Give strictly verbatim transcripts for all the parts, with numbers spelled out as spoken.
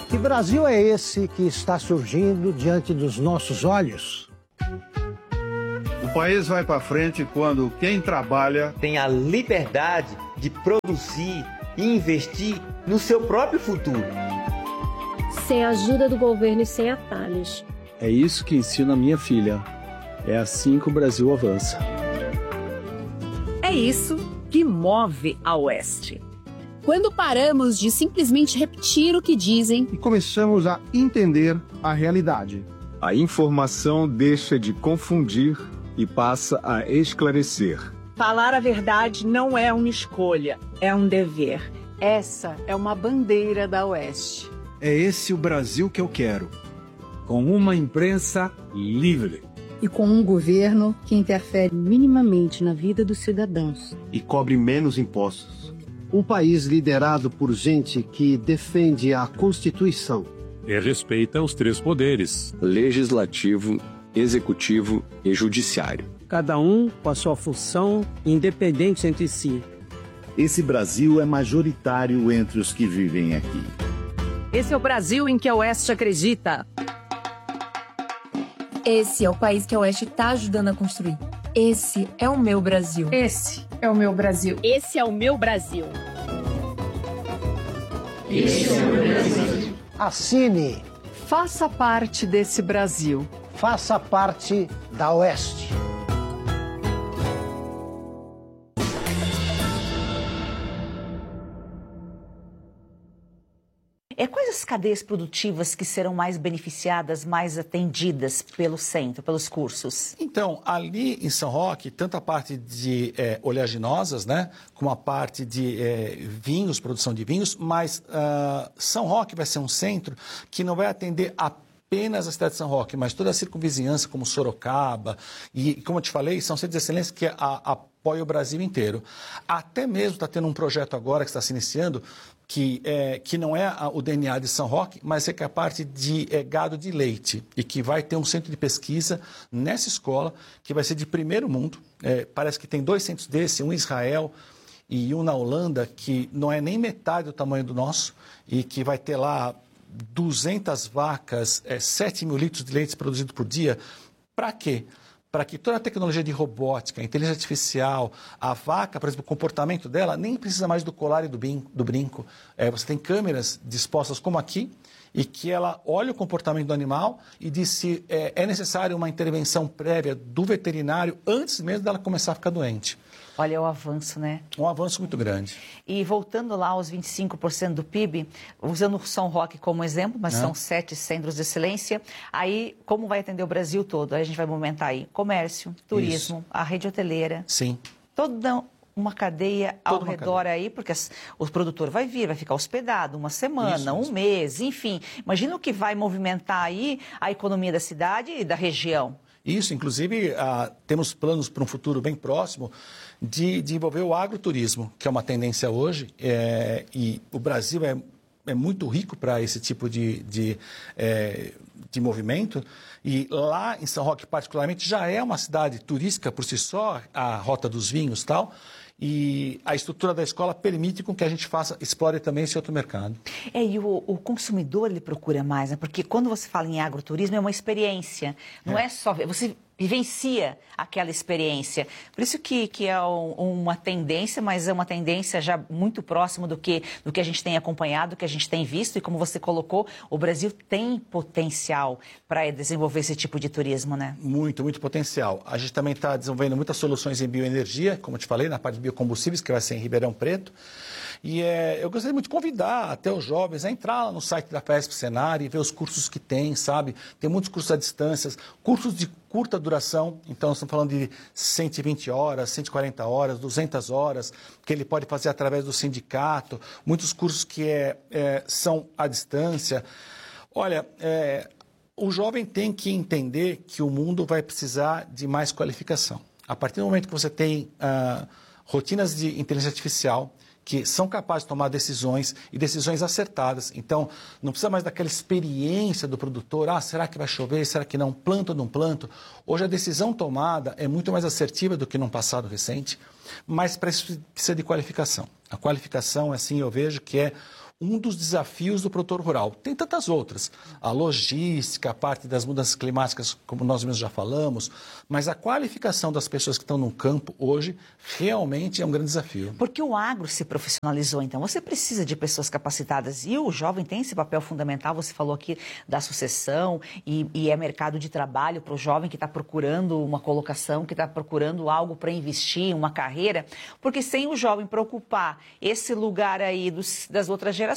Que Brasil é esse que está surgindo diante dos nossos olhos? O país vai para frente quando quem trabalha tem a liberdade de produzir e investir no seu próprio futuro. Sem a ajuda do governo e sem atalhos. É isso que ensino a minha filha. É assim que o Brasil avança. É isso que move a Oeste. Quando paramos de simplesmente repetir o que dizem e começamos a entender a realidade. A informação deixa de confundir e passa a esclarecer. Falar a verdade não é uma escolha, é um dever. Essa é uma bandeira da Oeste. É esse o Brasil que eu quero. Com uma imprensa livre. E com um governo que interfere minimamente na vida dos cidadãos. E cobre menos impostos. Um país liderado por gente que defende a Constituição. E respeita os três poderes: legislativo, executivo e judiciário. Cada um com a sua função, independente entre si. Esse Brasil é majoritário entre os que vivem aqui. Esse é o Brasil em que a Oeste acredita. Esse é o país que a Oeste está ajudando a construir. Esse é o meu Brasil. Esse é o meu Brasil. Esse é o meu Brasil. Esse é o meu Brasil. Assine. Faça parte desse Brasil. Faça parte da Oeste. É, quais as cadeias produtivas que serão mais beneficiadas, mais atendidas pelo centro, pelos cursos? Então, ali em São Roque, tanto a parte de é, oleaginosas, né, como a parte de é, vinhos, produção de vinhos, mas uh, São Roque vai ser um centro que não vai atender apenas a cidade de São Roque, mas toda a circunvizinhança, como Sorocaba, e como eu te falei, são centros de excelência que a, a, apoiam o Brasil inteiro. Até mesmo está tendo um projeto agora que está se iniciando, que, é, que não é a, o D N A de São Roque, mas é que é a parte de é, gado de leite, e que vai ter um centro de pesquisa nessa escola, que vai ser de primeiro mundo. É, parece que tem dois centros desse, um em Israel e um na Holanda, que não é nem metade do tamanho do nosso, e que vai ter lá duzentas vacas, é, sete mil litros de leite produzido por dia. Para quê? Para que toda a tecnologia de robótica, inteligência artificial, a vaca, por exemplo, o comportamento dela, nem precisa mais do colar e do, bin, do brinco. É, você tem câmeras dispostas como aqui, e que ela olha o comportamento do animal e diz se é, é necessário uma intervenção prévia do veterinário antes mesmo dela começar a ficar doente. Olha o avanço, né? Um avanço muito grande. E voltando lá aos vinte e cinco por cento do P I B, usando o São Roque como exemplo, mas é. são sete centros de excelência, aí como vai atender o Brasil todo? Aí a gente vai movimentar aí comércio, turismo, Isso. a rede hoteleira. Sim. Toda uma cadeia Toda ao uma redor cadeia. aí, porque as, o produtor vai vir, vai ficar hospedado uma semana, isso, um isso. mês, enfim. Imagina o que vai movimentar aí a economia da cidade e da região. Isso, inclusive, ah, temos planos para um futuro bem próximo de, de envolver o agroturismo, que é uma tendência hoje, é, e o Brasil é, é muito rico para esse tipo de, de, é, de movimento, e lá em São Roque, particularmente, já é uma cidade turística por si só, a Rota dos Vinhos e tal, e a estrutura da escola permite com que a gente faça, explore também esse outro mercado. É, e o, o consumidor, ele procura mais, né? Porque quando você fala em agroturismo, é uma experiência, não é, é só... Você vivencia aquela experiência. Por isso que, que é um, uma tendência, mas é uma tendência já muito próxima do que, do que a gente tem acompanhado, do que a gente tem visto, e como você colocou, o Brasil tem potencial para desenvolver esse tipo de turismo, né? Muito, muito potencial. A gente também está desenvolvendo muitas soluções em bioenergia, como eu te falei, na parte de biocombustíveis, que vai ser em Ribeirão Preto. E é, eu gostaria muito de convidar até os jovens a entrar lá no site da Pesp Senar e ver os cursos que tem, sabe? Tem muitos cursos à distância, cursos de curta duração, então nós estamos falando de cento e vinte horas, cento e quarenta horas, duzentas horas, que ele pode fazer através do sindicato, muitos cursos que é, é, são à distância. Olha, é, o jovem tem que entender que o mundo vai precisar de mais qualificação. A partir do momento que você tem ah, rotinas de inteligência artificial, que são capazes de tomar decisões e decisões acertadas. Então, não precisa mais daquela experiência do produtor, ah, será que vai chover, será que não, planto ou não planto? Hoje a decisão tomada é muito mais assertiva do que num passado recente, mas para isso precisa de qualificação. A qualificação, assim, eu vejo que é um dos desafios do produtor rural. Tem tantas outras, a logística, a parte das mudanças climáticas, como nós mesmos já falamos, mas a qualificação das pessoas que estão no campo hoje realmente é um grande desafio. Porque o agro se profissionalizou, então você precisa de pessoas capacitadas e o jovem tem esse papel fundamental, você falou aqui da sucessão e, e é mercado de trabalho para o jovem que está procurando uma colocação, que está procurando algo para investir, uma carreira, porque sem o jovem preocupar esse lugar aí dos, das outras gerações,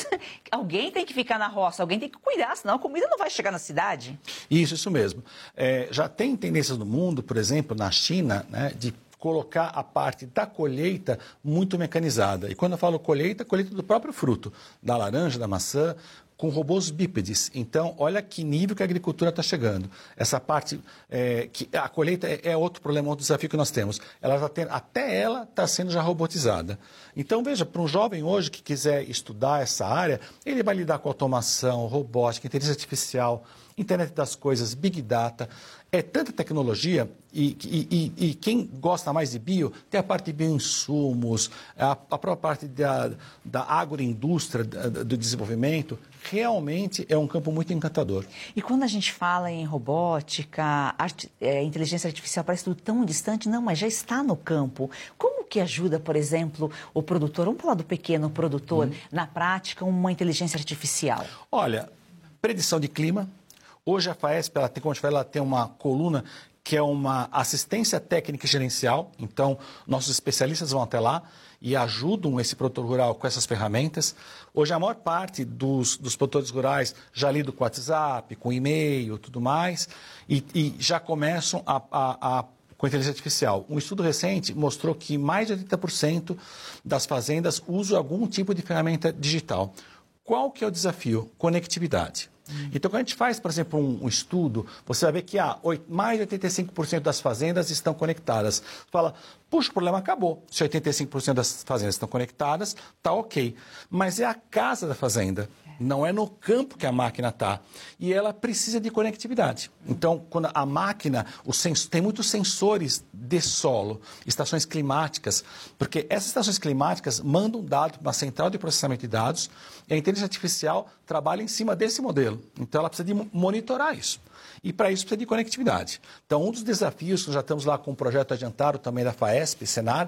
alguém tem que ficar na roça, alguém tem que cuidar, senão a comida não vai chegar na cidade. Isso, isso mesmo. É, já tem tendências no mundo, por exemplo, na China, né, de colocar a parte da colheita muito mecanizada. E quando eu falo colheita, colheita do próprio fruto, da laranja, da maçã, com robôs bípedes. Então, olha que nível que a agricultura está chegando. Essa parte, é, que a colheita é, é outro problema, outro desafio que nós temos. Ela tá tendo, até ela está sendo já robotizada. Então, veja, para um jovem hoje que quiser estudar essa área, ele vai lidar com automação, robótica, inteligência artificial, internet das coisas, big data. É tanta tecnologia e, e, e, e quem gosta mais de bio, tem a parte de bioinsumos, a, a própria parte da, da agroindústria, da, do desenvolvimento. Realmente é um campo muito encantador. E quando a gente fala em robótica, art, é, inteligência artificial, parece tudo tão distante. Não, mas já está no campo. Como que ajuda, por exemplo, o produtor, vamos falar do pequeno produtor, hum. na prática, uma inteligência artificial? Olha, predição de clima. Hoje a FAESP, ela tem, como a gente fala, ela tem uma coluna que é uma assistência técnica e gerencial. Então, nossos especialistas vão até lá e ajudam esse produtor rural com essas ferramentas. Hoje, a maior parte dos, dos produtores rurais já lidam com WhatsApp, com e-mail, tudo mais, e, e já começam a, a, a com inteligência artificial. Um estudo recente mostrou que mais de oitenta por cento das fazendas usam algum tipo de ferramenta digital. Qual que é o desafio? Conectividade. Hum. Então, quando a gente faz, por exemplo, um, um estudo, você vai ver que ah, mais de oitenta e cinco por cento das fazendas estão conectadas. Fala, puxa, o problema acabou. Se oitenta e cinco por cento das fazendas estão conectadas, tá ok. Mas é a casa da fazenda. Não é no campo que a máquina está. E ela precisa de conectividade. Então, quando a máquina, o sens... tem muitos sensores de solo, estações climáticas, porque essas estações climáticas mandam dados para uma central de processamento de dados e a inteligência artificial trabalha em cima desse modelo. Então, ela precisa de monitorar isso. E para isso precisa de conectividade. Então, um dos desafios, que já estamos lá com o projeto Adiantado também da FAESP, Senar,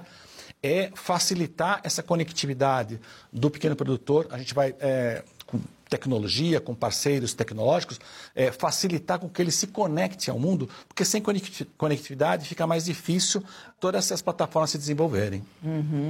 é facilitar essa conectividade do pequeno produtor. A gente vai... É... com tecnologia, com parceiros tecnológicos, é, facilitar com que ele se conecte ao mundo, porque sem conectividade fica mais difícil todas essas plataformas se desenvolverem. Uhum.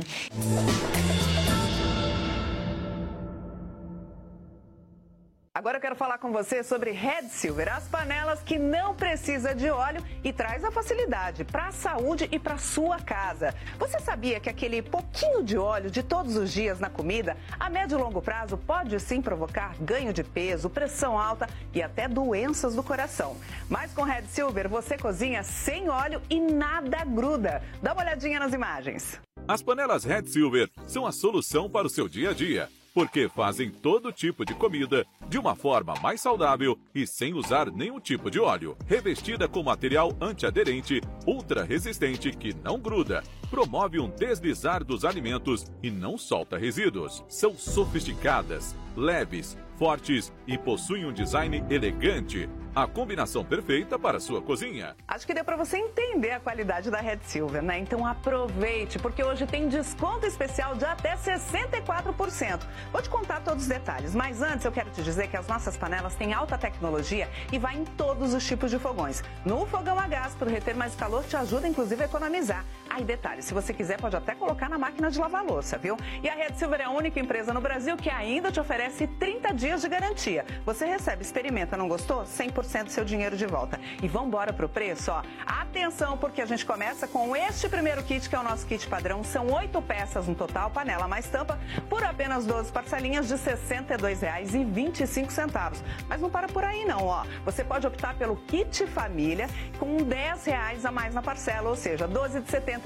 Agora eu quero falar com você sobre Red Silver, as panelas que não precisa de óleo e traz a facilidade para a saúde e para a sua casa. Você sabia que aquele pouquinho de óleo de todos os dias na comida, a médio e longo prazo, pode sim provocar ganho de peso, pressão alta e até doenças do coração? Mas com Red Silver você cozinha sem óleo e nada gruda. Dá uma olhadinha nas imagens. As panelas Red Silver são a solução para o seu dia a dia, porque fazem todo tipo de comida de uma forma mais saudável e sem usar nenhum tipo de óleo. Revestida com material antiaderente, ultra resistente que não gruda, promove um deslizar dos alimentos e não solta resíduos. São sofisticadas, leves, fortes e possuem um design elegante. A combinação perfeita para a sua cozinha. Acho que deu para você entender a qualidade da Red Silver, né? Então aproveite, porque hoje tem desconto especial de até sessenta e quatro por cento. Vou te contar todos os detalhes, mas antes eu quero te dizer que as nossas panelas têm alta tecnologia e vai em todos os tipos de fogões. No fogão a gás, para reter mais calor, te ajuda inclusive a economizar. Aí detalhe, se você quiser pode até colocar na máquina de lavar louça, viu? E a Red Silver é a única empresa no Brasil que ainda te oferece trinta dias de garantia. Você recebe, experimenta, não gostou? cem por cento do seu dinheiro de volta. E vamos embora pro preço, ó. Atenção, porque a gente começa com este primeiro kit, que é o nosso kit padrão. São oito peças no total, panela mais tampa, por apenas doze parcelinhas de sessenta e dois reais e vinte e cinco centavos. Mas não para por aí não, ó. Você pode optar pelo kit família com dez reais a mais na parcela, ou seja, doze de setenta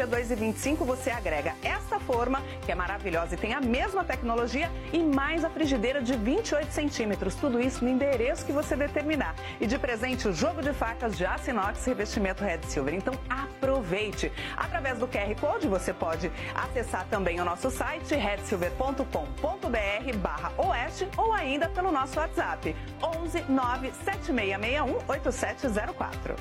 T dois e vinte e cinco você agrega essa forma, que é maravilhosa e tem a mesma tecnologia, e mais a frigideira de vinte e oito centímetros. Tudo isso no endereço que você determinar. E de presente o jogo de facas de aço inox revestimento Red Silver. Então aproveite. Através do Q R Code você pode acessar também o nosso site red silver ponto com ponto br barra oeste ou ainda pelo nosso WhatsApp onze nove sete seis seis um oito sete zero quatro.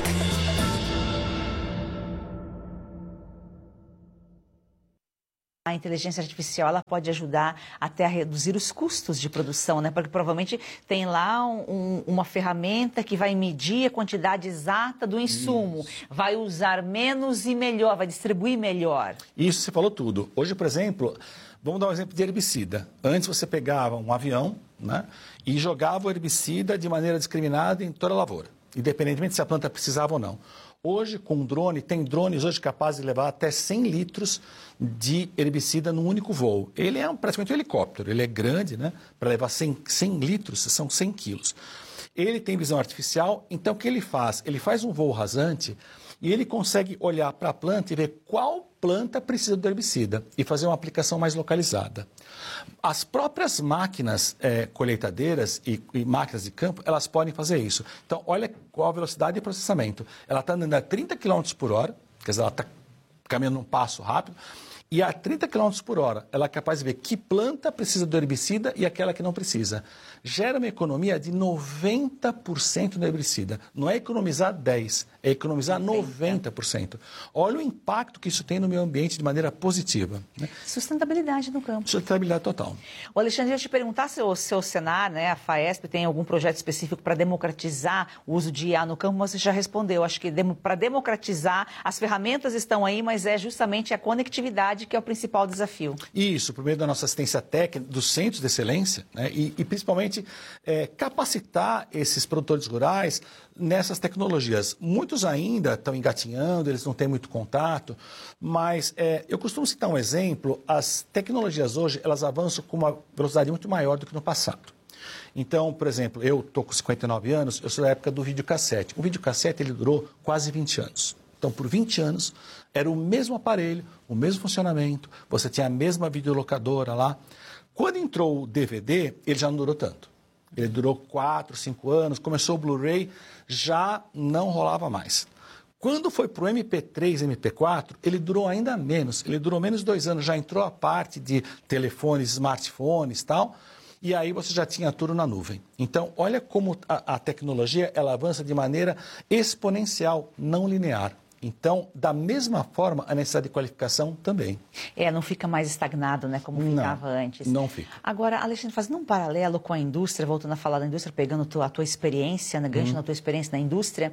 A inteligência artificial ela pode ajudar até a reduzir os custos de produção, né? Porque provavelmente tem lá um, uma ferramenta que vai medir a quantidade exata do insumo, Isso. vai usar menos e melhor, vai distribuir melhor. Isso, você falou tudo. Hoje, por exemplo, vamos dar um exemplo de herbicida. Antes você pegava um avião, né, e jogava o herbicida de maneira discriminada em toda a lavoura, independentemente se a planta precisava ou não. Hoje, com drone, tem drones hoje capazes de levar até cem litros de herbicida num único voo. Ele é um, praticamente um helicóptero, ele é grande, né? Para levar cem, cem litros, são cem quilos. Ele tem visão artificial, então o que ele faz? Ele faz um voo rasante e ele consegue olhar para a planta e ver qual planta precisa do herbicida e fazer uma aplicação mais localizada. As próprias máquinas é, colheitadeiras e, e máquinas de campo, elas podem fazer isso. Então, olha qual a velocidade de processamento. Ela está andando a trinta quilômetros por hora, quer dizer, ela está caminhando num passo rápido, e a trinta quilômetros por hora, ela é capaz de ver que planta precisa do herbicida e aquela que não precisa. Gera uma economia de noventa por cento do herbicida. Não é economizar dez por cento, é economizar noventa por cento. Olha o impacto que isso tem no meio ambiente de maneira positiva. Né? Sustentabilidade no campo. Sustentabilidade total. O Alexandre, eu ia te perguntar se o seu Senar, né, a FAESP, tem algum projeto específico para democratizar o uso de I A no campo, mas você já respondeu. Acho que dem- para democratizar, as ferramentas estão aí, mas é justamente a conectividade que é o principal desafio. Isso, por meio da nossa assistência técnica, dos centros de excelência, né, e, e principalmente é, capacitar esses produtores rurais nessas tecnologias. Muitos ainda estão engatinhando, eles não têm muito contato, mas é, eu costumo citar um exemplo, as tecnologias hoje, elas avançam com uma velocidade muito maior do que no passado. Então, por exemplo, eu estou com cinquenta e nove anos, eu sou da época do videocassete. O videocassete, ele durou quase vinte anos. Então, por vinte anos, era o mesmo aparelho, o mesmo funcionamento, você tinha a mesma videolocadora lá. Quando entrou o D V D, ele já não durou tanto. Ele durou quatro, cinco anos, começou o Blu-ray, já não rolava mais. Quando foi para o M P três, M P quatro, ele durou ainda menos. Ele durou menos de dois anos, já entrou a parte de telefones, smartphones e tal, e aí você já tinha tudo na nuvem. Então, olha como a, a tecnologia ela avança de maneira exponencial, não linear. Então, da mesma forma, a necessidade de qualificação também. É, não fica mais estagnado, né, como ficava não, antes. Não fica. Agora, Alexandre, fazendo um paralelo com a indústria, voltando a falar da indústria, pegando a tua experiência, né, gancho hum. na tua experiência na indústria,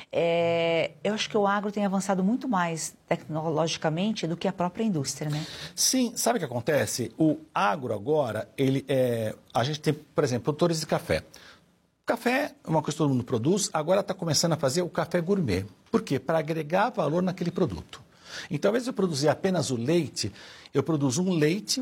é, eu acho que o agro tem avançado muito mais tecnologicamente do que a própria indústria, né? Sim, sabe o que acontece? O agro agora, ele é, a gente tem, por exemplo, produtores de café. Café é uma coisa que todo mundo produz, agora está começando a fazer o café gourmet. Por quê? Para agregar valor naquele produto. Então, ao invés de eu produzir apenas o leite, eu produzo um leite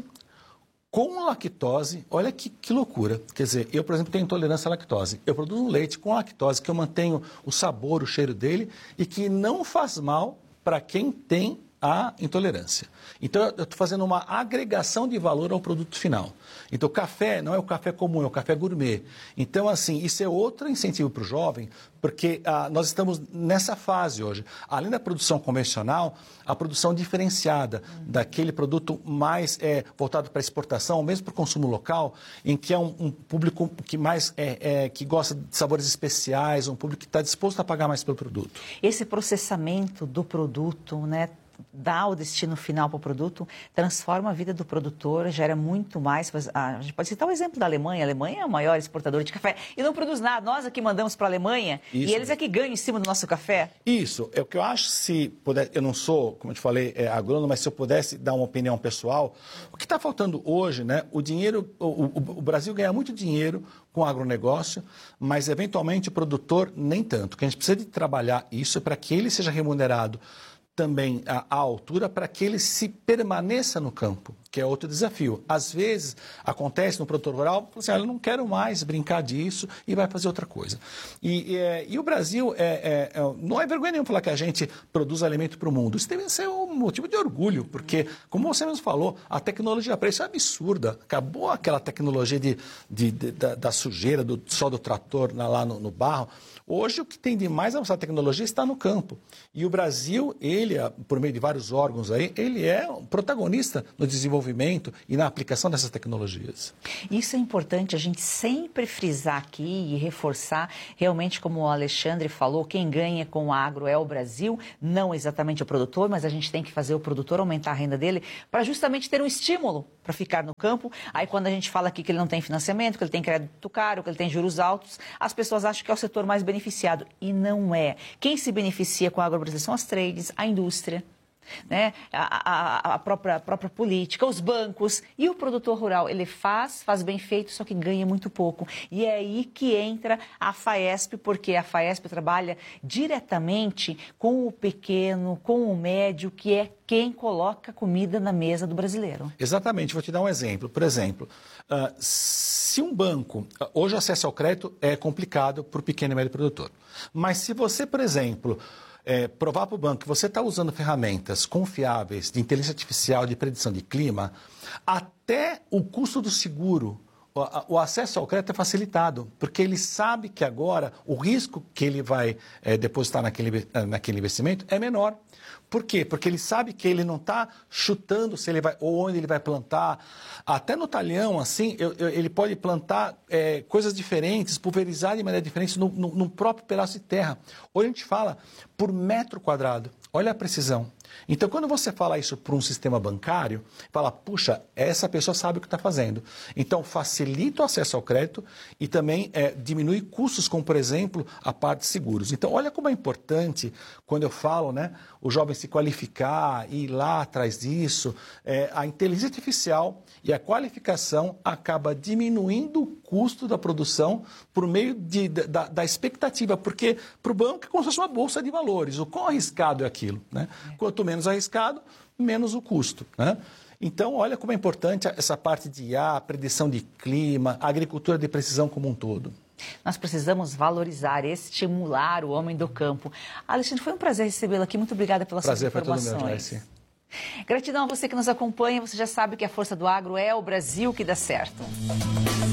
com lactose. Olha que, que loucura. Quer dizer, eu, por exemplo, tenho intolerância à lactose. Eu produzo um leite com lactose que eu mantenho o sabor, o cheiro dele e que não faz mal para quem tem a intolerância. Então, eu estou fazendo uma agregação de valor ao produto final. Então, o café não é o café comum, é o café gourmet. Então, assim, isso é outro incentivo para o jovem, porque ah, nós estamos nessa fase hoje. Além da produção convencional, a produção diferenciada, uhum. daquele produto mais é, voltado para exportação, mesmo para o consumo local, em que é um, um público que mais é, é, que gosta de sabores especiais, um público que está disposto a pagar mais pelo produto. Esse processamento do produto, né? Dá o destino final para o produto, transforma a vida do produtor, gera muito mais. A gente pode citar o exemplo da Alemanha. A Alemanha é o maior exportador de café e não produz nada. Nós aqui mandamos para a Alemanha Isso. e eles é que ganham em cima do nosso café. Isso. É o que eu acho, se puder, eu não sou, como eu te falei, é, agrônomo, mas se eu pudesse dar uma opinião pessoal, o que está faltando hoje, né? O dinheiro, o, o, o Brasil ganha muito dinheiro com o agronegócio, mas eventualmente o produtor nem tanto. O que a gente precisa de trabalhar isso é para que ele seja remunerado também a, a altura para que ele se permaneça no campo, que é outro desafio. Às vezes, acontece no produtor rural, assim, ah, eu não quero mais brincar disso e vai fazer outra coisa. E, é, e o Brasil, é, é, é, não é vergonha nenhuma falar que a gente produz alimento para o mundo. Isso deve ser um motivo de orgulho, porque, como você mesmo falou, a tecnologia para isso é absurda. Acabou aquela tecnologia de, de, de, da, da sujeira, do, só do trator lá no, no barro. Hoje, o que tem de mais avançada tecnologia está no campo. E o Brasil, ele, por meio de vários órgãos aí, ele é um protagonista no desenvolvimento e na aplicação dessas tecnologias. Isso é importante a gente sempre frisar aqui e reforçar, realmente como o Alexandre falou, quem ganha com o agro é o Brasil, não exatamente o produtor, mas a gente tem que fazer o produtor aumentar a renda dele para justamente ter um estímulo para ficar no campo. Aí quando a gente fala aqui que ele não tem financiamento, que ele tem crédito caro, que ele tem juros altos, as pessoas acham que é o setor mais beneficiado, e não é. Quem se beneficia com a agrobrasileira são as trades, a indústria, né? a, a, a, própria, a própria política, os bancos, e o produtor rural, ele faz, faz bem feito, só que ganha muito pouco. E é aí que entra a FAESP, porque a FAESP trabalha diretamente com o pequeno, com o médio, que é quem coloca comida na mesa do brasileiro. Exatamente, vou te dar um exemplo. Por exemplo, uh, se um banco, uh, hoje o acesso ao crédito é complicado para o pequeno e médio produtor, mas se você, por exemplo, É, provar para o banco que você está usando ferramentas confiáveis de inteligência artificial, de predição de clima, até o custo do seguro, o, o acesso ao crédito é facilitado, porque ele sabe que agora o risco que ele vai é, depositar naquele, naquele investimento é menor. Por quê? Porque ele sabe que ele não está chutando se ele vai, ou onde ele vai plantar. Até no talhão, assim, eu, eu, ele pode plantar é, coisas diferentes, pulverizar de maneira diferente no, no, no próprio pedaço de terra. Hoje a gente fala por metro quadrado. Olha a precisão. Então, quando você fala isso para um sistema bancário, fala, puxa, essa pessoa sabe o que está fazendo. Então, facilita o acesso ao crédito e também é, diminui custos, como, por exemplo, a parte de seguros. Então, olha como é importante, quando eu falo, né, o jovem se qualificar e ir lá atrás disso, é, a inteligência artificial e a qualificação acaba diminuindo o custo da produção por meio de, da, da expectativa, porque para o banco é como se fosse uma bolsa de valores. O quão arriscado é aquilo, né? Quanto menos arriscado, menos o custo, né? Então, olha como é importante essa parte de I A, predição de clima, a agricultura de precisão como um todo. Nós precisamos valorizar, estimular o homem do campo. Alexandre, foi um prazer recebê-lo aqui. Muito obrigada pelas suas informações. Prazer foi todo meu, Joyce. Gratidão a você que nos acompanha. Você já sabe que a força do agro é o Brasil que dá certo.